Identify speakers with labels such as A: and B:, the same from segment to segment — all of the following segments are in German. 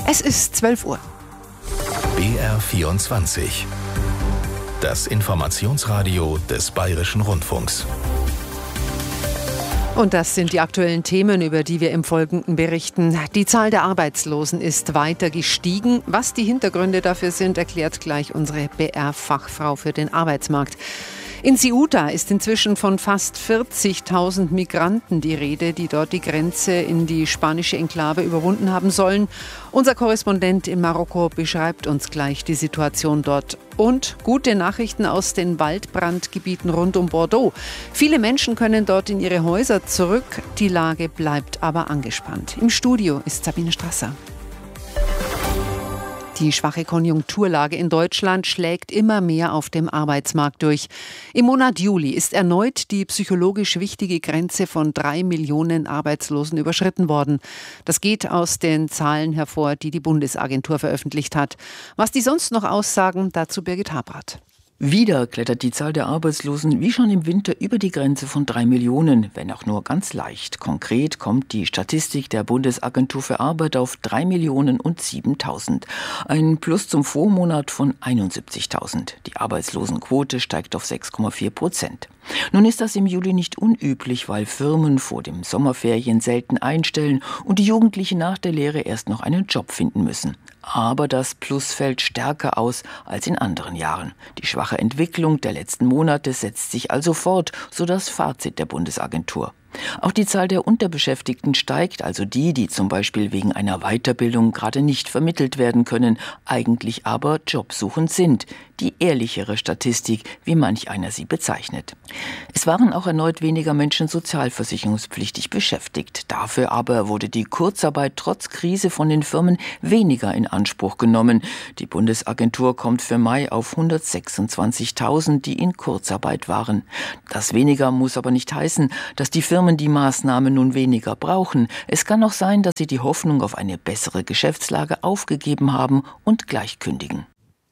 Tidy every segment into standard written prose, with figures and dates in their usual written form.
A: Es ist 12 Uhr.
B: BR24. Das Informationsradio des Bayerischen Rundfunks.
A: Und das sind die aktuellen Themen, über die wir im Folgenden berichten. Die Zahl der Arbeitslosen ist weiter gestiegen. Was die Hintergründe dafür sind, erklärt gleich unsere BR-Fachfrau für den Arbeitsmarkt. In Ceuta ist inzwischen von fast 40.000 Migranten die Rede, die dort die Grenze in die spanische Enklave überwunden haben sollen. Unser Korrespondent in Marokko beschreibt uns gleich die Situation dort. Und gute Nachrichten aus den Waldbrandgebieten rund um Bordeaux. Viele Menschen können dort in ihre Häuser zurück. Die Lage bleibt aber angespannt. Im Studio ist Sabine Strasser. Die schwache Konjunkturlage in Deutschland schlägt immer mehr auf dem Arbeitsmarkt durch. Im Monat Juli ist erneut die psychologisch wichtige Grenze von 3 Millionen Arbeitslosen überschritten worden. Das geht aus den Zahlen hervor, die die Bundesagentur veröffentlicht hat. Was die sonst noch aussagen, dazu Birgit Habrath.
C: Wieder klettert die Zahl der Arbeitslosen wie schon im Winter über die Grenze von 3 Millionen, wenn auch nur ganz leicht. Konkret kommt die Statistik der Bundesagentur für Arbeit auf 3.007.000. Ein Plus zum Vormonat von 71.000. Die Arbeitslosenquote steigt auf 6,4%. Nun ist das im Juli nicht unüblich, weil Firmen vor dem Sommerferien selten einstellen und die Jugendlichen nach der Lehre erst noch einen Job finden müssen. Aber das Plus fällt stärker aus als in anderen Jahren. Die schwache Entwicklung der letzten Monate setzt sich also fort, so das Fazit der Bundesagentur. Auch die Zahl der Unterbeschäftigten steigt, also die zum Beispiel wegen einer Weiterbildung gerade nicht vermittelt werden können, eigentlich aber jobsuchend sind. Die ehrlichere Statistik, wie manch einer sie bezeichnet. Es waren auch erneut weniger Menschen sozialversicherungspflichtig beschäftigt. Dafür aber wurde die Kurzarbeit trotz Krise von den Firmen weniger in Anspruch genommen. Die Bundesagentur kommt für Mai auf 126.000, die in Kurzarbeit waren. Das weniger muss aber nicht heißen, dass die Firmen die Maßnahme nun weniger brauchen. Es kann auch sein, dass sie die Hoffnung auf eine bessere Geschäftslage aufgegeben haben und gleich kündigen.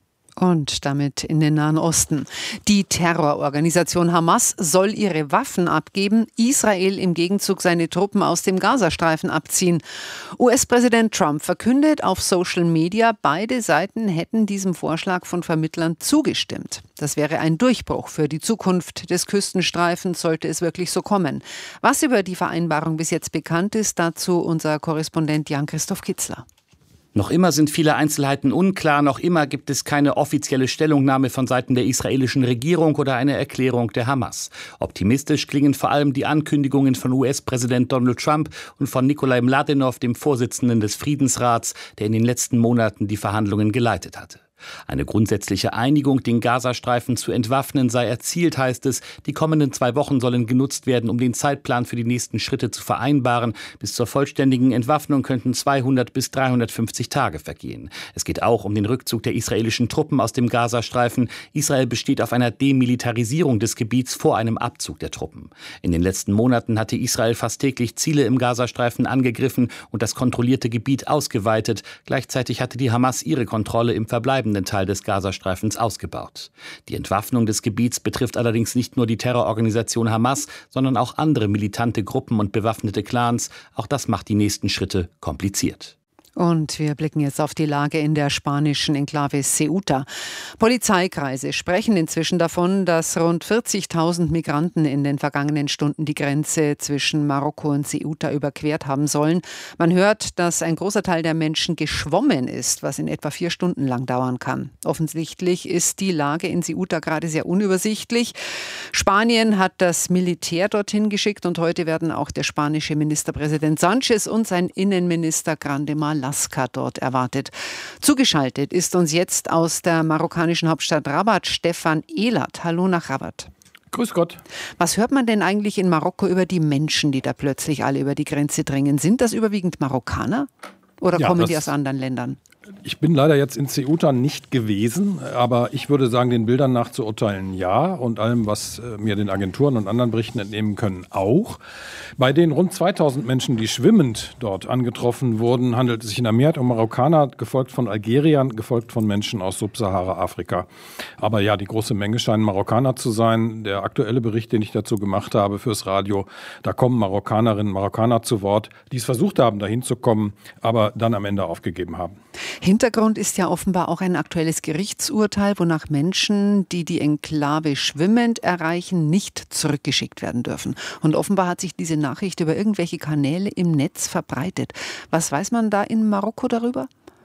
A: Und damit in den Nahen Osten. Die Terrororganisation Hamas soll ihre Waffen abgeben, Israel im Gegenzug seine Truppen aus dem Gazastreifen abziehen. US-Präsident Trump verkündet auf Social Media, beide Seiten hätten diesem Vorschlag von Vermittlern zugestimmt. Das wäre ein Durchbruch für die Zukunft des Küstenstreifens, sollte es wirklich so kommen. Was über die Vereinbarung bis jetzt bekannt ist, dazu unser Korrespondent Jan-Christoph Kitzler.
D: Noch immer sind viele Einzelheiten unklar, noch immer gibt es keine offizielle Stellungnahme von Seiten der israelischen Regierung oder eine Erklärung der Hamas. Optimistisch klingen vor allem die Ankündigungen von US-Präsident Donald Trump und von Nikolai Mladenov, dem Vorsitzenden des Friedensrats, der in den letzten Monaten die Verhandlungen geleitet hatte. Eine grundsätzliche Einigung, den Gazastreifen zu entwaffnen, sei erzielt, heißt es. Die kommenden 2 Wochen sollen genutzt werden, um den Zeitplan für die nächsten Schritte zu vereinbaren. Bis zur vollständigen Entwaffnung könnten 200 bis 350 Tage vergehen. Es geht auch um den Rückzug der israelischen Truppen aus dem Gazastreifen. Israel besteht auf einer Demilitarisierung des Gebiets vor einem Abzug der Truppen. In den letzten Monaten hatte Israel fast täglich Ziele im Gazastreifen angegriffen und das kontrollierte Gebiet ausgeweitet. Gleichzeitig hatte die Hamas ihre Kontrolle im verbleibenden Teil des Gazastreifens ausgebaut. Die Entwaffnung des Gebiets betrifft allerdings nicht nur die Terrororganisation Hamas, sondern auch andere militante Gruppen und bewaffnete Clans. Auch das macht die nächsten Schritte kompliziert.
A: Und wir blicken jetzt auf die Lage in der spanischen Enklave Ceuta. Polizeikreise sprechen inzwischen davon, dass rund 40.000 Migranten in den vergangenen Stunden die Grenze zwischen Marokko und Ceuta überquert haben sollen. Man hört, dass ein großer Teil der Menschen geschwommen ist, was in etwa 4 Stunden lang dauern kann. Offensichtlich ist die Lage in Ceuta gerade sehr unübersichtlich. Spanien hat das Militär dorthin geschickt und heute werden auch der spanische Ministerpräsident Sánchez und sein Innenminister Grande Marlaska dort erwartet. Zugeschaltet ist uns jetzt aus der marokkanischen Hauptstadt Rabat Stefan Ehlert. Hallo nach Rabat.
E: Grüß Gott.
A: Was hört man denn eigentlich in Marokko über die Menschen, die da plötzlich alle über die Grenze dringen? Sind das überwiegend Marokkaner oder kommen die aus anderen Ländern?
E: Ich bin leider jetzt in Ceuta nicht gewesen, aber ich würde sagen, den Bildern nach zu urteilen ja und allem, was mir den Agenturen und anderen Berichten entnehmen können, auch. Bei den rund 2000 Menschen, die schwimmend dort angetroffen wurden, handelt es sich in der Mehrheit um Marokkaner, gefolgt von Algeriern, gefolgt von Menschen aus Subsahara-Afrika. Aber ja, die große Menge scheinen Marokkaner zu sein. Der aktuelle Bericht, den ich dazu gemacht habe fürs Radio, da kommen Marokkanerinnen und Marokkaner zu Wort, die es versucht haben, dahin zu kommen, aber dann am Ende aufgegeben haben.
A: Hintergrund ist ja offenbar auch ein aktuelles Gerichtsurteil, wonach Menschen, die die Enklave schwimmend erreichen, nicht zurückgeschickt werden dürfen. Und offenbar hat sich diese Nachricht über irgendwelche Kanäle im Netz verbreitet. Was weiß man da in Marokko darüber?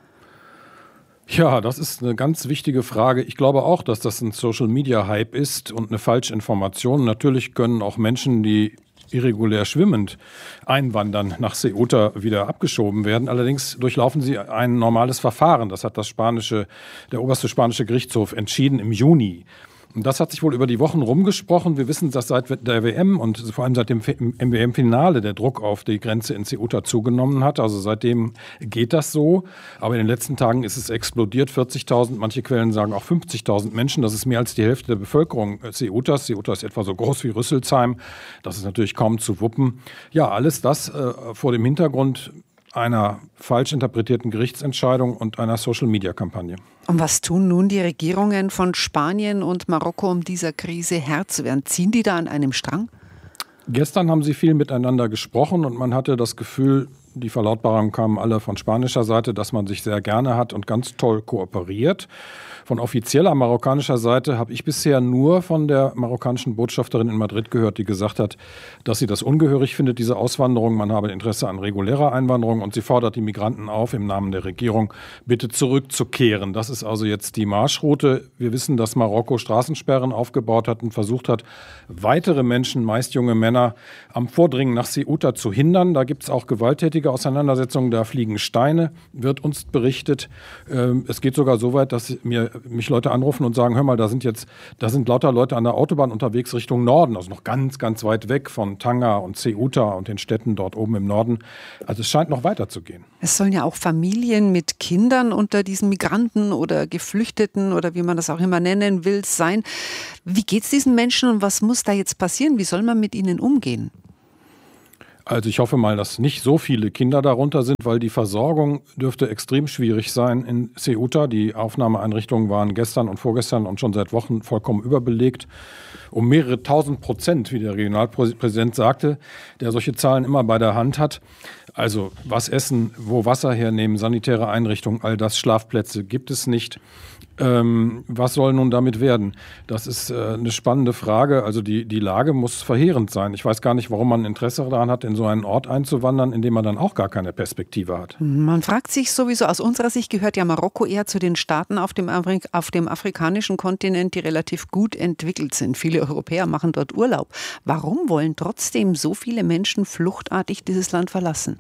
E: Ja, das ist eine ganz wichtige Frage. Ich glaube auch, dass das ein Social-Media-Hype ist und eine Falschinformation. Natürlich können auch Menschen, die irregulär schwimmend einwandern, nach Ceuta wieder abgeschoben werden. Allerdings durchlaufen sie ein normales Verfahren. Das hat der oberste spanische Gerichtshof entschieden im Juni. Und das hat sich wohl über die Wochen rumgesprochen. Wir wissen, dass seit der WM und vor allem seit dem WM-Finale der Druck auf die Grenze in Ceuta zugenommen hat. Also seitdem geht das so. Aber in den letzten Tagen ist es explodiert. 40.000, manche Quellen sagen auch 50.000 Menschen. Das ist mehr als die Hälfte der Bevölkerung Ceutas. Ceuta ist etwa so groß wie Rüsselsheim. Das ist natürlich kaum zu wuppen. Ja, alles das vor dem Hintergrund einer falsch interpretierten Gerichtsentscheidung und einer Social-Media-Kampagne.
A: Und was tun nun die Regierungen von Spanien und Marokko, um dieser Krise Herr zu werden? Ziehen die da an einem Strang?
E: Gestern haben sie viel miteinander gesprochen und man hatte das Gefühl, die Verlautbarungen kamen alle von spanischer Seite, dass man sich sehr gerne hat und ganz toll kooperiert. Von offizieller marokkanischer Seite habe ich bisher nur von der marokkanischen Botschafterin in Madrid gehört, die gesagt hat, dass sie das ungehörig findet, diese Auswanderung. Man habe Interesse an regulärer Einwanderung und sie fordert die Migranten auf, im Namen der Regierung bitte zurückzukehren. Das ist also jetzt die Marschroute. Wir wissen, dass Marokko Straßensperren aufgebaut hat und versucht hat, weitere Menschen, meist junge Männer, am Vordringen nach Ceuta zu hindern. Da gibt es auch gewalttätige Auseinandersetzungen, da fliegen Steine, wird uns berichtet. Es geht sogar so weit, dass mich Leute anrufen und sagen, hör mal, da sind lauter Leute an der Autobahn unterwegs Richtung Norden, also noch ganz, ganz weit weg von Tanga und Ceuta und den Städten dort oben im Norden. Also es scheint noch weiter zu gehen.
A: Es sollen ja auch Familien mit Kindern unter diesen Migranten oder Geflüchteten oder wie man das auch immer nennen will, sein. Wie geht es diesen Menschen und was muss da jetzt passieren? Wie soll man mit ihnen umgehen?
E: Also ich hoffe mal, dass nicht so viele Kinder darunter sind, weil die Versorgung dürfte extrem schwierig sein in Ceuta. Die Aufnahmeeinrichtungen waren gestern und vorgestern und schon seit Wochen vollkommen überbelegt. Um mehrere 1000%, wie der Regionalpräsident sagte, der solche Zahlen immer bei der Hand hat. Also was essen, wo Wasser hernehmen, sanitäre Einrichtungen, all das, Schlafplätze gibt es nicht. Was soll nun damit werden? Das ist eine spannende Frage. Also die Lage muss verheerend sein. Ich weiß gar nicht, warum man Interesse daran hat, in so einen Ort einzuwandern, in dem man dann auch gar keine Perspektive hat.
A: Man fragt sich sowieso, aus unserer Sicht gehört ja Marokko eher zu den Staaten auf dem afrikanischen Kontinent, die relativ gut entwickelt sind. Viele Europäer machen dort Urlaub. Warum wollen trotzdem so viele Menschen fluchtartig dieses Land verlassen?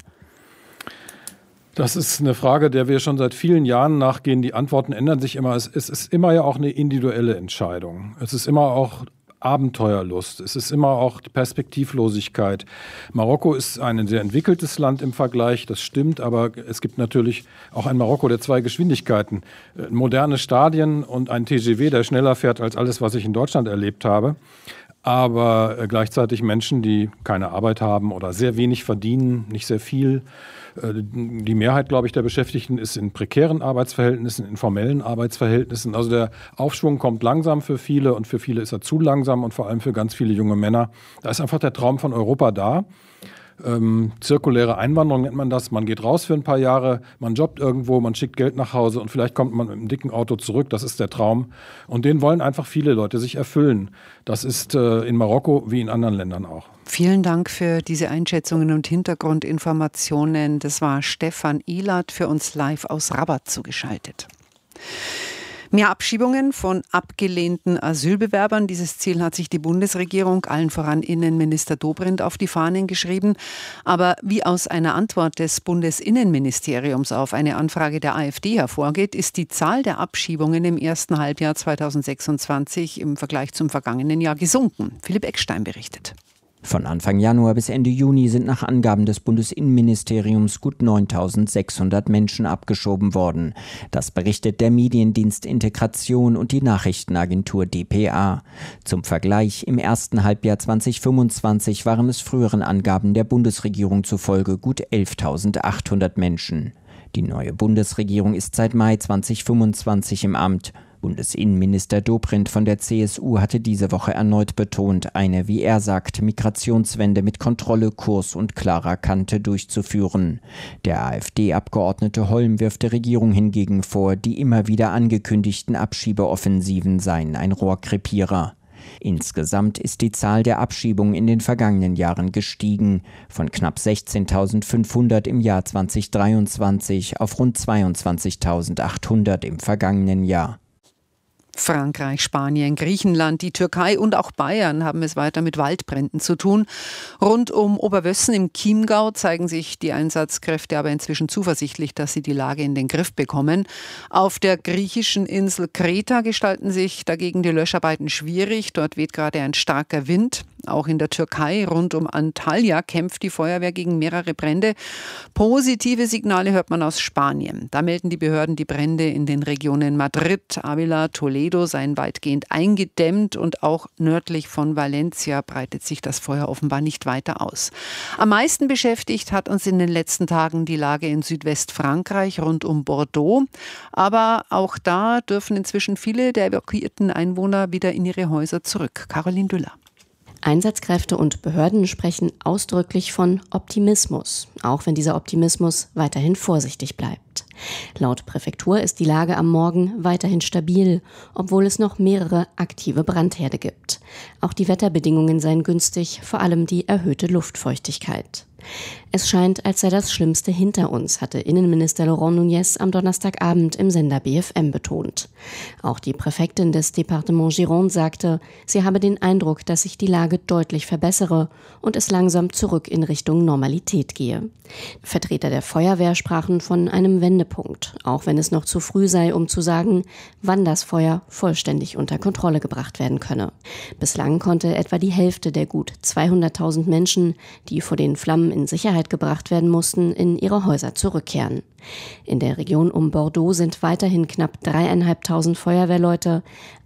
E: Das ist eine Frage, der wir schon seit vielen Jahren nachgehen. Die Antworten ändern sich immer. Es ist immer ja auch eine individuelle Entscheidung. Es ist immer auch Abenteuerlust. Es ist immer auch Perspektivlosigkeit. Marokko ist ein sehr entwickeltes Land im Vergleich, das stimmt, aber es gibt natürlich auch ein Marokko der zwei Geschwindigkeiten. Moderne Stadien und ein TGV, der schneller fährt als alles, was ich in Deutschland erlebt habe. Aber gleichzeitig Menschen, die keine Arbeit haben oder sehr wenig verdienen, nicht sehr viel. Die Mehrheit, glaube ich, der Beschäftigten ist in prekären Arbeitsverhältnissen, in formellen Arbeitsverhältnissen. Also der Aufschwung kommt langsam für viele und für viele ist er zu langsam und vor allem für ganz viele junge Männer. Da ist einfach der Traum von Europa da. Zirkuläre Einwanderung nennt man das. Man geht raus für ein paar Jahre, man jobbt irgendwo, man schickt Geld nach Hause und vielleicht kommt man mit einem dicken Auto zurück. Das ist der Traum. Und den wollen einfach viele Leute sich erfüllen. Das ist in Marokko wie in anderen Ländern auch.
A: Vielen Dank für diese Einschätzungen und Hintergrundinformationen. Das war Stefan Ilat für uns live aus Rabat zugeschaltet. Mehr Abschiebungen von abgelehnten Asylbewerbern. Dieses Ziel hat sich die Bundesregierung, allen voran Innenminister Dobrindt, auf die Fahnen geschrieben. Aber wie aus einer Antwort des Bundesinnenministeriums auf eine Anfrage der AfD hervorgeht, ist die Zahl der Abschiebungen im ersten Halbjahr 2026 im Vergleich zum vergangenen Jahr gesunken. Philipp Eckstein berichtet.
F: Von Anfang Januar bis Ende Juni sind nach Angaben des Bundesinnenministeriums gut 9.600 Menschen abgeschoben worden. Das berichtet der Mediendienst Integration und die Nachrichtenagentur dpa. Zum Vergleich, im ersten Halbjahr 2025 waren es früheren Angaben der Bundesregierung zufolge gut 11.800 Menschen. Die neue Bundesregierung ist seit Mai 2025 im Amt. Bundesinnenminister Dobrindt von der CSU hatte diese Woche erneut betont, eine, wie er sagt, Migrationswende mit Kontrolle, Kurs und klarer Kante durchzuführen. Der AfD-Abgeordnete Holm wirft der Regierung hingegen vor, die immer wieder angekündigten Abschiebeoffensiven seien ein Rohrkrepierer. Insgesamt ist die Zahl der Abschiebungen in den vergangenen Jahren gestiegen, von knapp 16.500 im Jahr 2023 auf rund 22.800 im vergangenen Jahr.
A: Frankreich, Spanien, Griechenland, die Türkei und auch Bayern haben es weiter mit Waldbränden zu tun. Rund um Oberwössen im Chiemgau zeigen sich die Einsatzkräfte aber inzwischen zuversichtlich, dass sie die Lage in den Griff bekommen. Auf der griechischen Insel Kreta gestalten sich dagegen die Löscharbeiten schwierig. Dort weht gerade ein starker Wind. Auch in der Türkei rund um Antalya kämpft die Feuerwehr gegen mehrere Brände. Positive Signale hört man aus Spanien. Da melden die Behörden, die Brände in den Regionen Madrid, Ávila, Toledo seien weitgehend eingedämmt und auch nördlich von Valencia breitet sich das Feuer offenbar nicht weiter aus. Am meisten beschäftigt hat uns in den letzten Tagen die Lage in Südwestfrankreich rund um Bordeaux. Aber auch da dürfen inzwischen viele der evakuierten Einwohner wieder in ihre Häuser zurück. Caroline Düller.
G: Einsatzkräfte und Behörden sprechen ausdrücklich von Optimismus, auch wenn dieser Optimismus weiterhin vorsichtig bleibt. Laut Präfektur ist die Lage am Morgen weiterhin stabil, obwohl es noch mehrere aktive Brandherde gibt. Auch die Wetterbedingungen seien günstig, vor allem die erhöhte Luftfeuchtigkeit. Es scheint, als sei das Schlimmste hinter uns, hatte Innenminister Laurent Nunez am Donnerstagabend im Sender BFM betont. Auch die Präfektin des Département Gironde sagte, sie habe den Eindruck, dass sich die Lage deutlich verbessere und es langsam zurück in Richtung Normalität gehe. Vertreter der Feuerwehr sprachen von einem Wendepunkt, auch wenn es noch zu früh sei, um zu sagen, wann das Feuer vollständig unter Kontrolle gebracht werden könne. Bislang konnte etwa die Hälfte der gut 200.000 Menschen, die vor den Flammen in Sicherheit gebracht werden mussten, in ihre Häuser zurückkehren. In der Region um Bordeaux sind weiterhin knapp 3.500 Feuerwehrleute,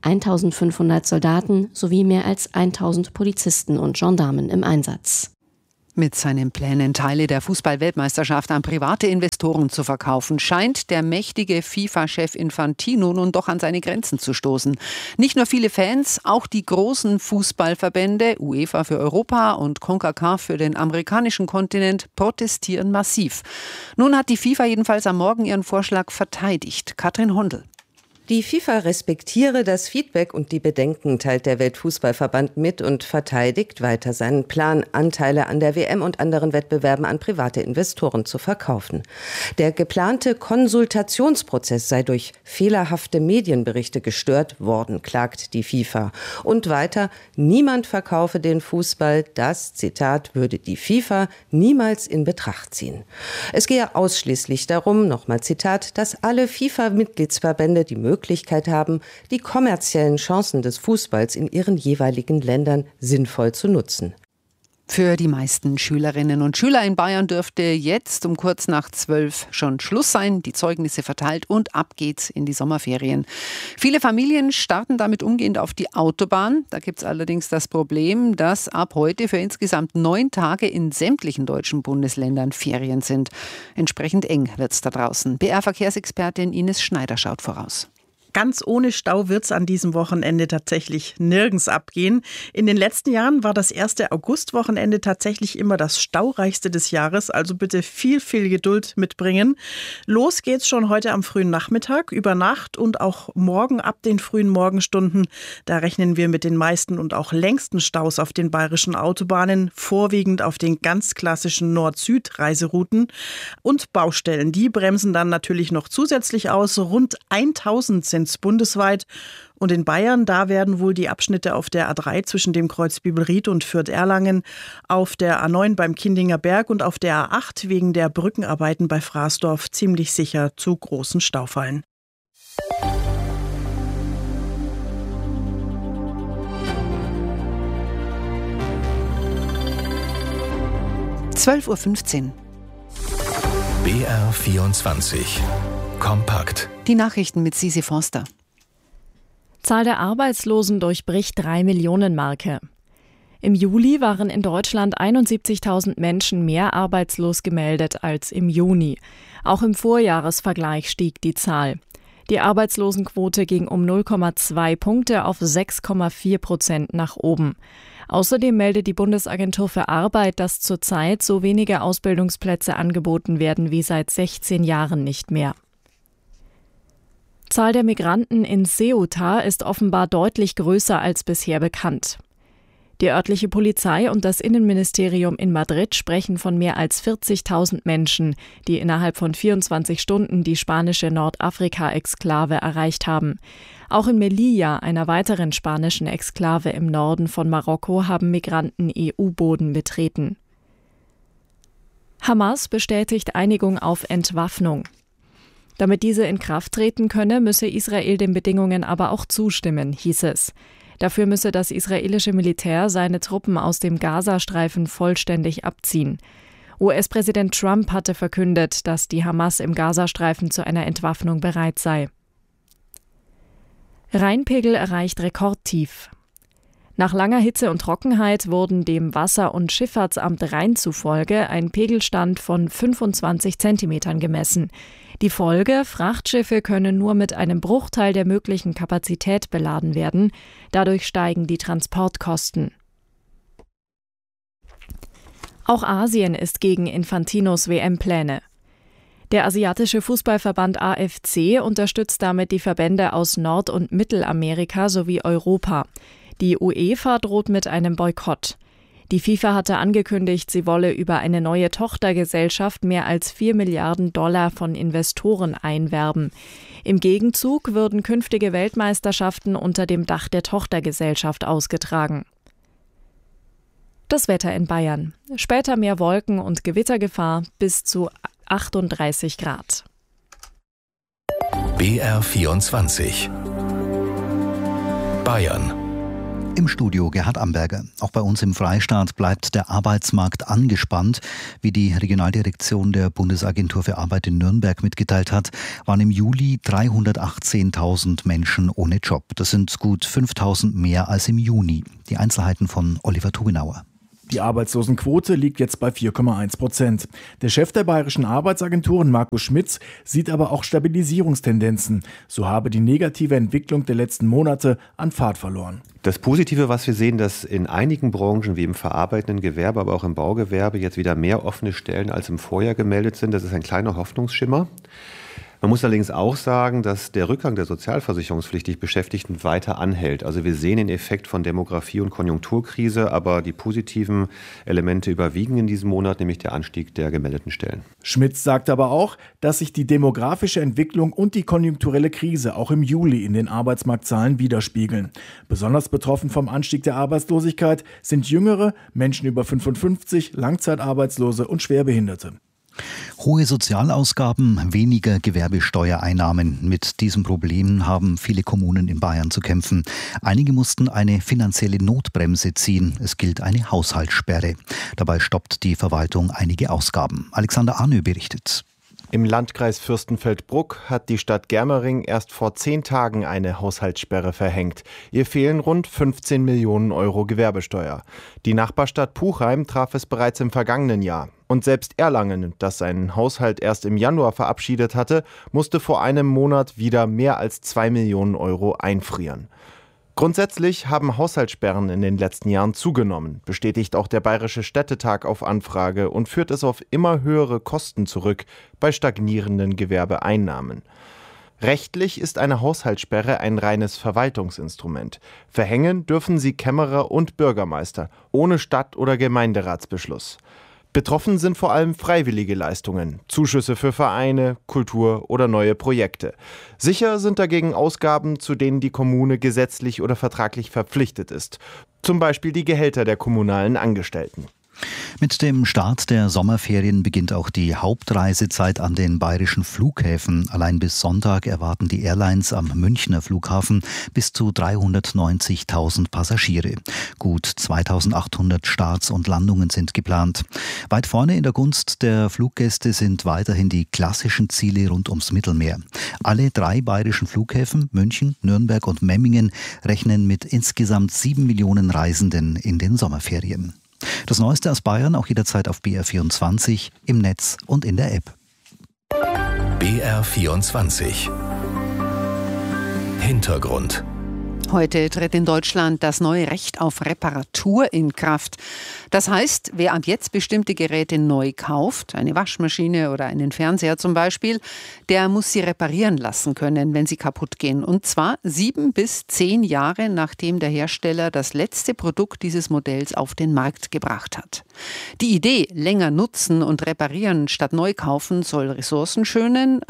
G: 1.500 Soldaten sowie mehr als 1.000 Polizisten und Gendarmen im Einsatz.
A: Mit seinen Plänen, Teile der Fußball-Weltmeisterschaft an private Investoren zu verkaufen, scheint der mächtige FIFA-Chef Infantino nun doch an seine Grenzen zu stoßen. Nicht nur viele Fans, auch die großen Fußballverbände, UEFA für Europa und CONCACAF für den amerikanischen Kontinent, protestieren massiv. Nun hat die FIFA jedenfalls am Morgen ihren Vorschlag verteidigt. Katrin Hondel.
H: Die FIFA respektiere das Feedback und die Bedenken, teilt der Weltfußballverband mit und verteidigt weiter seinen Plan, Anteile an der WM und anderen Wettbewerben an private Investoren zu verkaufen. Der geplante Konsultationsprozess sei durch fehlerhafte Medienberichte gestört worden, klagt die FIFA. Und weiter, niemand verkaufe den Fußball, das, Zitat, würde die FIFA niemals in Betracht ziehen. Es gehe ausschließlich darum, nochmal Zitat, dass alle FIFA-Mitgliedsverbände die Möglichkeit haben, die kommerziellen Chancen des Fußballs in ihren jeweiligen Ländern sinnvoll zu nutzen.
A: Für die meisten Schülerinnen und Schüler in Bayern dürfte jetzt um kurz nach 12 schon Schluss sein, die Zeugnisse verteilt und ab geht's in die Sommerferien. Viele Familien starten damit umgehend auf die Autobahn. Da gibt's allerdings das Problem, dass ab heute für insgesamt 9 Tage in sämtlichen deutschen Bundesländern Ferien sind. Entsprechend eng wird's da draußen. BR-Verkehrsexpertin Ines Schneider schaut voraus.
I: Ganz ohne Stau wird es an diesem Wochenende tatsächlich nirgends abgehen. In den letzten Jahren war das erste Augustwochenende tatsächlich immer das staureichste des Jahres. Also bitte viel, viel Geduld mitbringen. Los geht's schon heute am frühen Nachmittag, über Nacht und auch morgen ab den frühen Morgenstunden. Da rechnen wir mit den meisten und auch längsten Staus auf den bayerischen Autobahnen, vorwiegend auf den ganz klassischen Nord-Süd-Reiserouten. Und Baustellen, die bremsen dann natürlich noch zusätzlich aus. Rund 1000 sind bundesweit. Und in Bayern, da werden wohl die Abschnitte auf der A3 zwischen dem Kreuz Bibelried und Fürth-Erlangen, auf der A9 beim Kindinger Berg und auf der A8 wegen der Brückenarbeiten bei Fraßdorf ziemlich sicher zu großen Staufallen.
A: 12.15 Uhr.
B: BR24 Kompakt.
A: Die Nachrichten mit Sisi Forster.
J: Zahl der Arbeitslosen durchbricht 3-Millionen-Marke. Im Juli waren in Deutschland 71.000 Menschen mehr arbeitslos gemeldet als im Juni. Auch im Vorjahresvergleich stieg die Zahl. Die Arbeitslosenquote ging um 0,2 Punkte auf 6,4% nach oben. Außerdem meldet die Bundesagentur für Arbeit, dass zurzeit so wenige Ausbildungsplätze angeboten werden wie seit 16 Jahren nicht mehr. Zahl der Migranten in Ceuta ist offenbar deutlich größer als bisher bekannt. Die örtliche Polizei und das Innenministerium in Madrid sprechen von mehr als 40.000 Menschen, die innerhalb von 24 Stunden die spanische Nordafrika-Exklave erreicht haben. Auch in Melilla, einer weiteren spanischen Exklave im Norden von Marokko, haben Migranten EU-Boden betreten. Hamas bestätigt Einigung auf Entwaffnung. Damit diese in Kraft treten könne, müsse Israel den Bedingungen aber auch zustimmen, hieß es. Dafür müsse das israelische Militär seine Truppen aus dem Gazastreifen vollständig abziehen. US-Präsident Trump hatte verkündet, dass die Hamas im Gazastreifen zu einer Entwaffnung bereit sei. Rheinpegel erreicht Rekordtief. Nach langer Hitze und Trockenheit wurden dem Wasser- und Schifffahrtsamt Rhein zufolge ein Pegelstand von 25 Zentimetern gemessen. Die Folge: Frachtschiffe können nur mit einem Bruchteil der möglichen Kapazität beladen werden. Dadurch steigen die Transportkosten. Auch Asien ist gegen Infantinos WM-Pläne. Der asiatische Fußballverband AFC unterstützt damit die Verbände aus Nord- und Mittelamerika sowie Europa. Die UEFA droht mit einem Boykott. Die FIFA hatte angekündigt, sie wolle über eine neue Tochtergesellschaft mehr als $4 Milliarden von Investoren einwerben. Im Gegenzug würden künftige Weltmeisterschaften unter dem Dach der Tochtergesellschaft ausgetragen. Das Wetter in Bayern. Später mehr Wolken und Gewittergefahr bis zu 38 Grad.
B: BR24 Bayern.
K: Im Studio Gerhard Amberger. Auch bei uns im Freistaat bleibt der Arbeitsmarkt angespannt. Wie die Regionaldirektion der Bundesagentur für Arbeit in Nürnberg mitgeteilt hat, waren im Juli 318.000 Menschen ohne Job. Das sind gut 5.000 mehr als im Juni. Die Einzelheiten von Oliver Tubinauer.
L: Die Arbeitslosenquote liegt jetzt bei 4,1%. Der Chef der bayerischen Arbeitsagenturen, Markus Schmitz, sieht aber auch Stabilisierungstendenzen. So habe die negative Entwicklung der letzten Monate an Fahrt verloren.
M: Das Positive, was wir sehen, dass in einigen Branchen wie im verarbeitenden Gewerbe, aber auch im Baugewerbe jetzt wieder mehr offene Stellen als im Vorjahr gemeldet sind. Das ist ein kleiner Hoffnungsschimmer. Man muss allerdings auch sagen, dass der Rückgang der sozialversicherungspflichtig Beschäftigten weiter anhält. Also wir sehen den Effekt von Demografie- und Konjunkturkrise, aber die positiven Elemente überwiegen in diesem Monat, nämlich der Anstieg der gemeldeten Stellen.
L: Schmitz sagt aber auch, dass sich die demografische Entwicklung und die konjunkturelle Krise auch im Juli in den Arbeitsmarktzahlen widerspiegeln. Besonders betroffen vom Anstieg der Arbeitslosigkeit sind Jüngere, Menschen über 55, Langzeitarbeitslose und Schwerbehinderte.
K: Hohe Sozialausgaben, weniger Gewerbesteuereinnahmen. Mit diesem Problem haben viele Kommunen in Bayern zu kämpfen. Einige mussten eine finanzielle Notbremse ziehen. Es gilt eine Haushaltssperre. Dabei stoppt die Verwaltung einige Ausgaben. Alexander Arnö berichtet.
N: Im Landkreis Fürstenfeldbruck hat die Stadt Germering erst vor 10 Tagen eine Haushaltssperre verhängt. Ihr fehlen rund 15 Millionen Euro Gewerbesteuer. Die Nachbarstadt Puchheim traf es bereits im vergangenen Jahr. Und selbst Erlangen, das seinen Haushalt erst im Januar verabschiedet hatte, musste vor einem Monat wieder mehr als 2 Millionen Euro einfrieren. Grundsätzlich haben Haushaltssperren in den letzten Jahren zugenommen, bestätigt auch der Bayerische Städtetag auf Anfrage und führt es auf immer höhere Kosten zurück bei stagnierenden Gewerbeeinnahmen. Rechtlich ist eine Haushaltssperre ein reines Verwaltungsinstrument. Verhängen dürfen sie Kämmerer und Bürgermeister, ohne Stadt- oder Gemeinderatsbeschluss. Betroffen sind vor allem freiwillige Leistungen, Zuschüsse für Vereine, Kultur oder neue Projekte. Sicher sind dagegen Ausgaben, zu denen die Kommune gesetzlich oder vertraglich verpflichtet ist. Zum Beispiel die Gehälter der kommunalen Angestellten.
K: Mit dem Start der Sommerferien beginnt auch die Hauptreisezeit an den bayerischen Flughäfen. Allein bis Sonntag erwarten die Airlines am Münchner Flughafen bis zu 390.000 Passagiere. Gut 2.800 Starts und Landungen sind geplant. Weit vorne in der Gunst der Fluggäste sind weiterhin die klassischen Ziele rund ums Mittelmeer. Alle 3 bayerischen Flughäfen, München, Nürnberg und Memmingen, rechnen mit insgesamt 7 Millionen Reisenden in den Sommerferien. Das Neueste aus Bayern auch jederzeit auf BR24, im Netz und in der App.
B: BR24 Hintergrund.
A: Heute tritt in Deutschland das neue Recht auf Reparatur in Kraft. Das heißt, wer ab jetzt bestimmte Geräte neu kauft, eine Waschmaschine oder einen Fernseher zum Beispiel, der muss sie reparieren lassen können, wenn sie kaputt gehen. Und zwar 7 bis 10 Jahre, nachdem der Hersteller das letzte Produkt dieses Modells auf den Markt gebracht hat. Die Idee, länger nutzen und reparieren statt neu kaufen, soll Ressourcen schonen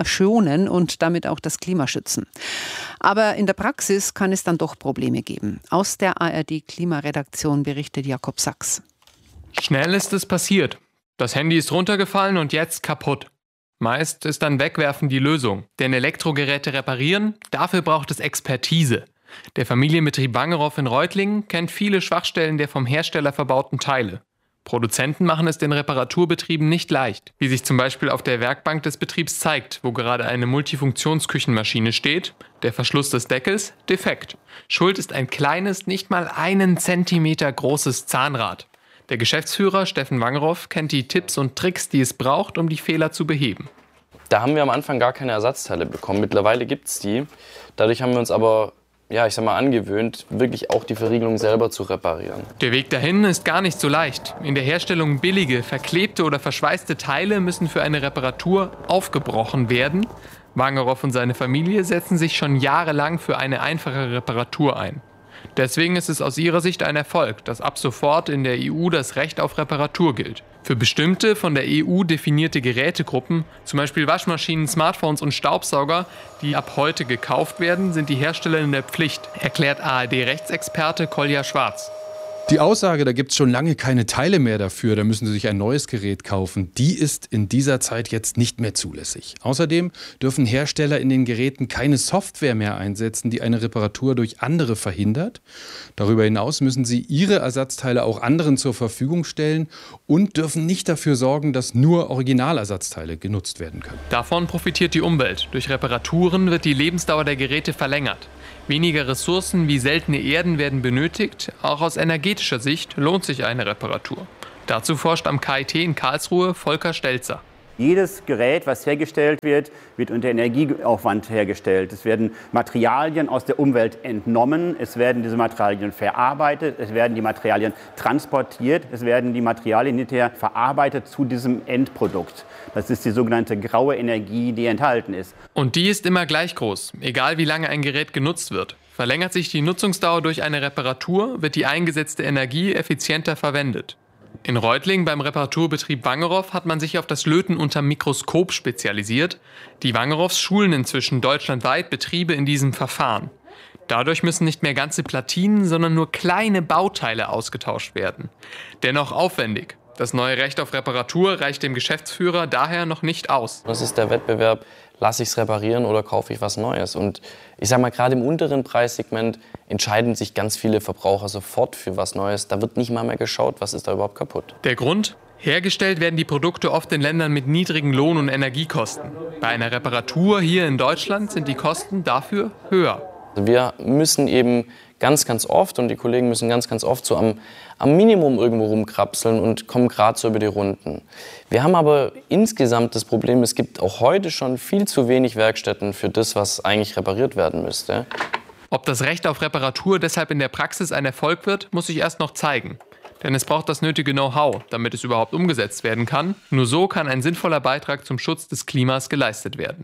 A: und damit auch das Klima schützen. Aber in der Praxis kann es dann doch Probleme geben. Aus der ARD-Klimaredaktion berichtet Jakob Sachs.
O: Schnell ist es passiert. Das Handy ist runtergefallen und jetzt kaputt. Meist ist dann Wegwerfen die Lösung. Denn Elektrogeräte reparieren, dafür braucht es Expertise. Der Familienbetrieb Wangerow in Reutlingen kennt viele Schwachstellen der vom Hersteller verbauten Teile. Produzenten machen es den Reparaturbetrieben nicht leicht, wie sich zum Beispiel auf der Werkbank des Betriebs zeigt, wo gerade eine Multifunktionsküchenmaschine steht, der Verschluss des Deckels defekt. Schuld ist ein kleines, nicht mal 1 Zentimeter großes Zahnrad. Der Geschäftsführer Steffen Wangerow kennt die Tipps und Tricks, die es braucht, um die Fehler zu beheben.
P: Da haben wir am Anfang gar keine Ersatzteile bekommen. Mittlerweile gibt es die. Dadurch haben wir uns aber angewöhnt, wirklich auch die Verriegelung selber zu reparieren.
O: Der Weg dahin ist gar nicht so leicht. In der Herstellung billige, verklebte oder verschweißte Teile müssen für eine Reparatur aufgebrochen werden. Wangerow und seine Familie setzen sich schon jahrelang für eine einfache Reparatur ein. Deswegen ist es aus ihrer Sicht ein Erfolg, dass ab sofort in der EU das Recht auf Reparatur gilt. Für bestimmte von der EU definierte Gerätegruppen, zum Beispiel Waschmaschinen, Smartphones und Staubsauger, die ab heute gekauft werden, sind die Hersteller in der Pflicht, erklärt ARD-Rechtsexperte Kolja Schwarz.
Q: Die Aussage, da gibt es schon lange keine Teile mehr dafür, da müssen Sie sich ein neues Gerät kaufen, die ist in dieser Zeit jetzt nicht mehr zulässig. Außerdem dürfen Hersteller in den Geräten keine Software mehr einsetzen, die eine Reparatur durch andere verhindert. Darüber hinaus müssen sie ihre Ersatzteile auch anderen zur Verfügung stellen und dürfen nicht dafür sorgen, dass nur Originalersatzteile genutzt werden können.
O: Davon profitiert die Umwelt. Durch Reparaturen wird die Lebensdauer der Geräte verlängert. Weniger Ressourcen wie seltene Erden werden benötigt. Auch aus energetischer Sicht lohnt sich eine Reparatur. Dazu forscht am KIT in Karlsruhe Volker Stelzer.
R: Jedes Gerät, was hergestellt wird, wird unter Energieaufwand hergestellt. Es werden Materialien aus der Umwelt entnommen, es werden diese Materialien verarbeitet, es werden die Materialien transportiert, es werden die Materialien hinterher verarbeitet zu diesem Endprodukt. Das ist die sogenannte graue Energie, die enthalten ist.
O: Und die ist immer gleich groß, egal wie lange ein Gerät genutzt wird. Verlängert sich die Nutzungsdauer durch eine Reparatur, wird die eingesetzte Energie effizienter verwendet. In Reutlingen beim Reparaturbetrieb Wangerow hat man sich auf das Löten unterm Mikroskop spezialisiert. Die Wangerows schulen inzwischen deutschlandweit Betriebe in diesem Verfahren. Dadurch müssen nicht mehr ganze Platinen, sondern nur kleine Bauteile ausgetauscht werden. Dennoch aufwendig. Das neue Recht auf Reparatur reicht dem Geschäftsführer daher noch nicht aus.
P: Das ist der Wettbewerb, lasse ich es reparieren oder kaufe ich was Neues? Und ich sage mal, gerade im unteren Preissegment entscheiden sich ganz viele Verbraucher sofort für was Neues. Da wird nicht mal mehr geschaut, was ist da überhaupt kaputt.
O: Der Grund? Hergestellt werden die Produkte oft in Ländern mit niedrigen Lohn- und Energiekosten. Bei einer Reparatur hier in Deutschland sind die Kosten dafür höher.
P: Wir müssen eben ganz oft, und die Kollegen müssen ganz oft so am Minimum irgendwo rumkrapseln und kommen gerade so über die Runden. Wir haben aber insgesamt das Problem, es gibt auch heute schon viel zu wenig Werkstätten für das, was eigentlich repariert werden müsste.
O: Ob das Recht auf Reparatur deshalb in der Praxis ein Erfolg wird, muss sich erst noch zeigen. Denn es braucht das nötige Know-how, damit es überhaupt umgesetzt werden kann. Nur so kann ein sinnvoller Beitrag zum Schutz des Klimas geleistet werden.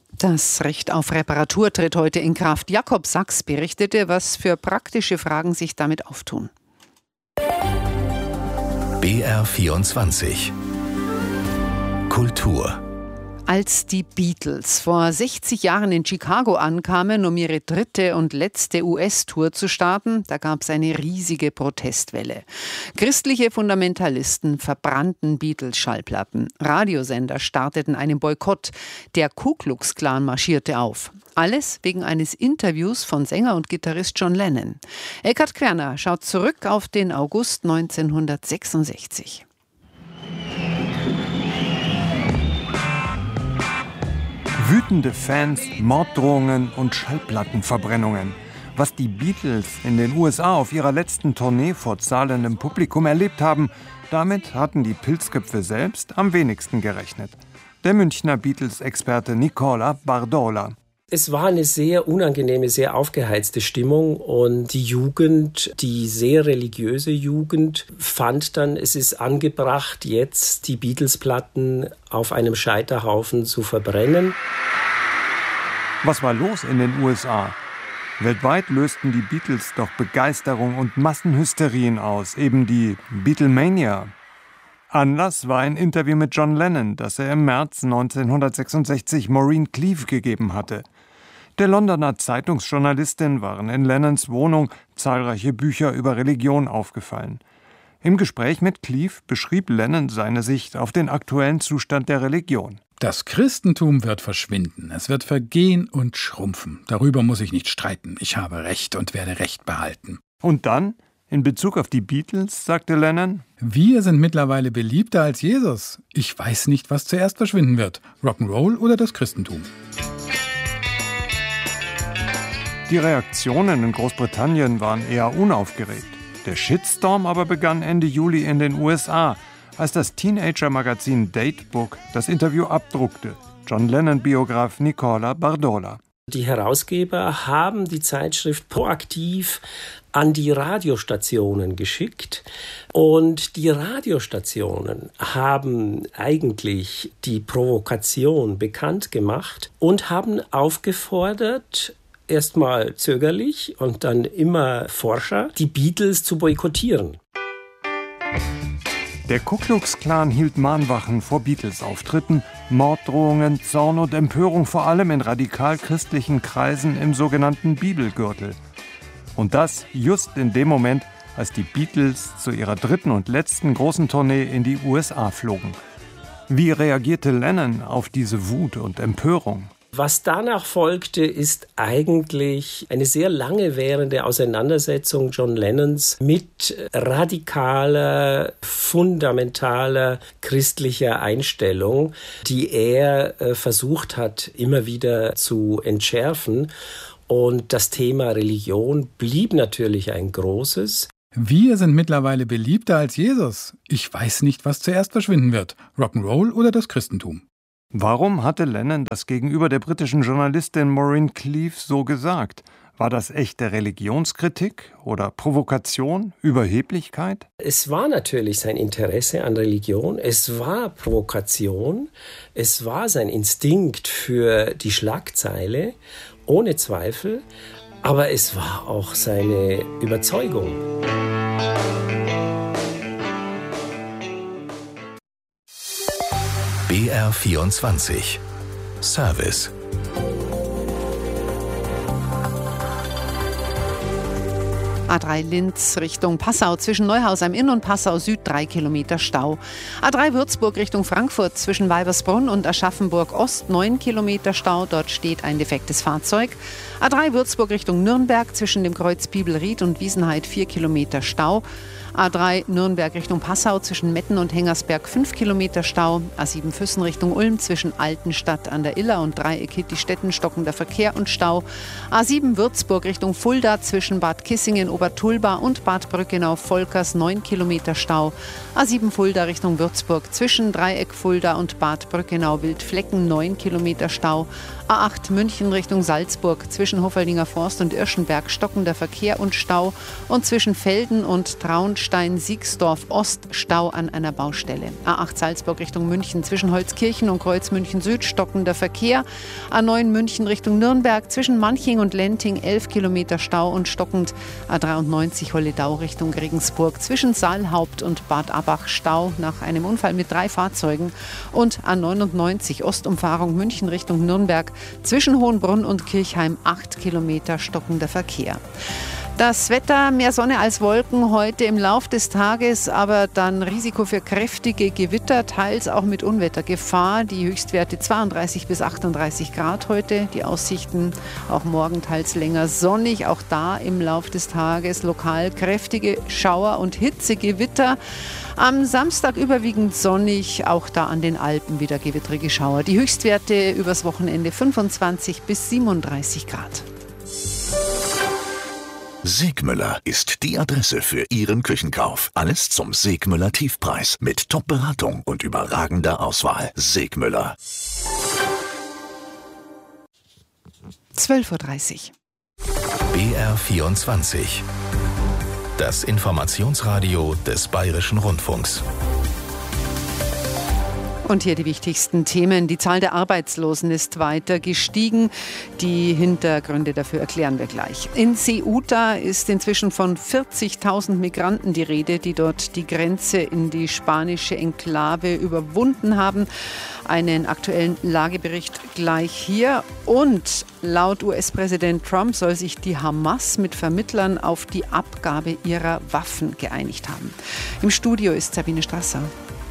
A: Das Recht auf Reparatur tritt heute in Kraft. Jakob Sachs berichtete, was für praktische Fragen sich damit auftun.
B: BR24 Kultur.
A: Als die Beatles vor 60 Jahren in Chicago ankamen, um ihre dritte und letzte US-Tour zu starten, da gab es eine riesige Protestwelle. Christliche Fundamentalisten verbrannten Beatles-Schallplatten. Radiosender starteten einen Boykott. Der Ku Klux Klan marschierte auf. Alles wegen eines Interviews von Sänger und Gitarrist John Lennon. Eckhard Querner schaut zurück auf den August 1966.
S: Wütende Fans, Morddrohungen und Schallplattenverbrennungen. Was die Beatles in den USA auf ihrer letzten Tournee vor zahlendem Publikum erlebt haben, damit hatten die Pilzköpfe selbst am wenigsten gerechnet. Der Münchner Beatles-Experte Nicola Bardola.
T: Es war eine sehr unangenehme, sehr aufgeheizte Stimmung und die Jugend, die sehr religiöse Jugend, fand dann, es ist angebracht, jetzt die Beatles-Platten auf einem Scheiterhaufen zu verbrennen.
S: Was war los in den USA? Weltweit lösten die Beatles doch Begeisterung und Massenhysterien aus, eben die Beatlemania. Anlass war ein Interview mit John Lennon, das er im März 1966 Maureen Cleave gegeben hatte. Der Londoner Zeitungsjournalistin waren in Lennons Wohnung zahlreiche Bücher über Religion aufgefallen. Im Gespräch mit Cleave beschrieb Lennon seine Sicht auf den aktuellen Zustand der Religion.
U: Das Christentum wird verschwinden, es wird vergehen und schrumpfen. Darüber muss ich nicht streiten. Ich habe Recht und werde Recht behalten.
S: Und dann, in Bezug auf die Beatles, sagte Lennon:
U: Wir sind mittlerweile beliebter als Jesus. Ich weiß nicht, was zuerst verschwinden wird. Rock'n'Roll oder das Christentum.
S: Die Reaktionen in Großbritannien waren eher unaufgeregt. Der Shitstorm aber begann Ende Juli in den USA, als das Teenager-Magazin Datebook das Interview abdruckte. John Lennon-Biograf Nicola Bardola.
T: Die Herausgeber haben die Zeitschrift proaktiv an die Radiostationen geschickt und die Radiostationen haben eigentlich die Provokation bekannt gemacht und haben aufgefordert, erstmal zögerlich und dann immer forscher, die Beatles zu boykottieren.
S: Der Ku Klux Klan hielt Mahnwachen vor Beatles-Auftritten, Morddrohungen, Zorn und Empörung vor allem in radikal-christlichen Kreisen im sogenannten Bibelgürtel. Und das just in dem Moment, als die Beatles zu ihrer dritten und letzten großen Tournee in die USA flogen. Wie reagierte Lennon auf diese Wut und Empörung?
T: Was danach folgte, ist eigentlich eine sehr lange währende Auseinandersetzung John Lennons mit radikaler, fundamentaler christlicher Einstellung, die er versucht hat, immer wieder zu entschärfen. Und das Thema Religion blieb natürlich ein großes.
U: Wir sind mittlerweile beliebter als Jesus. Ich weiß nicht, was zuerst verschwinden wird. Rock'n'Roll oder das Christentum.
S: Warum hatte Lennon das gegenüber der britischen Journalistin Maureen Cleave so gesagt? War das echte Religionskritik oder Provokation, Überheblichkeit?
T: Es war natürlich sein Interesse an Religion, es war Provokation, es war sein Instinkt für die Schlagzeile, ohne Zweifel, aber es war auch seine Überzeugung.
B: BR24 Service.
A: A3 Linz Richtung Passau zwischen Neuhaus am Inn und Passau Süd 3 Kilometer Stau. A3 Würzburg Richtung Frankfurt zwischen Weibersbrunn und Aschaffenburg Ost 9 Kilometer Stau. Dort steht ein defektes Fahrzeug. A3 Würzburg Richtung Nürnberg zwischen dem Kreuz Bibelried und Wiesenheid 4 Kilometer Stau. A3 Nürnberg Richtung Passau zwischen Metten und Hengersberg 5 Kilometer Stau. A7 Füssen Richtung Ulm zwischen Altenstadt an der Iller und Dreieck Hittistetten stockender Verkehr und Stau. A7 Würzburg Richtung Fulda zwischen Bad Kissingen Obertulba und Bad Brückenau-Volkers 9 Kilometer Stau. A7 Fulda Richtung Würzburg zwischen Dreieck Fulda und Bad Brückenau-Wildflecken 9 Kilometer Stau. A8 München Richtung Salzburg zwischen Hoffeldinger Forst und Irschenberg stockender Verkehr und Stau und zwischen Velden und Traunstein Holstein-Siegsdorf Ost Stau an einer Baustelle. A8 Salzburg Richtung München zwischen Holzkirchen und Kreuz München Süd stockender Verkehr. A9 München Richtung Nürnberg zwischen Manching und Lenting 11 Kilometer Stau und stockend. A93 Holledau Richtung Regensburg zwischen Saalhaupt und Bad Abbach Stau nach einem Unfall mit 3 Fahrzeugen. Und A99 Ostumfahrung München Richtung Nürnberg zwischen Hohenbrunn und Kirchheim 8 Kilometer stockender Verkehr. Das Wetter, mehr Sonne als Wolken heute im Lauf des Tages, aber dann Risiko für kräftige Gewitter, teils auch mit Unwettergefahr. Die Höchstwerte 32 bis 38 Grad heute. Die Aussichten auch morgen teils länger sonnig. Auch da im Lauf des Tages lokal kräftige Schauer und Hitzegewitter. Am Samstag überwiegend sonnig, auch da an den Alpen wieder gewittrige Schauer. Die Höchstwerte übers Wochenende 25 bis 37 Grad.
B: Segmüller ist die Adresse für Ihren Küchenkauf. Alles zum Segmüller Tiefpreis mit Top-Beratung und überragender Auswahl. Segmüller.
A: 12:30 Uhr.
B: BR24. Das Informationsradio des Bayerischen Rundfunks.
A: Und hier die wichtigsten Themen. Die Zahl der Arbeitslosen ist weiter gestiegen. Die Hintergründe dafür erklären wir gleich. In Ceuta ist inzwischen von 40.000 Migranten die Rede, die dort die Grenze in die spanische Enklave überwunden haben. Einen aktuellen Lagebericht gleich hier. Und laut US-Präsident Trump soll sich die Hamas mit Vermittlern auf die Abgabe ihrer Waffen geeinigt haben. Im Studio ist Sabine Strasser.